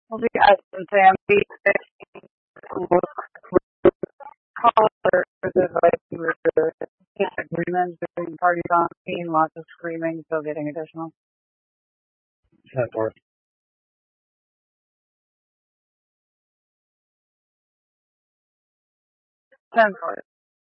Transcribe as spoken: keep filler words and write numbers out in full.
We'll be asking Sam to call or the like you were agreements between parties on scene, lots of screaming, still getting additional. ten four. ten four.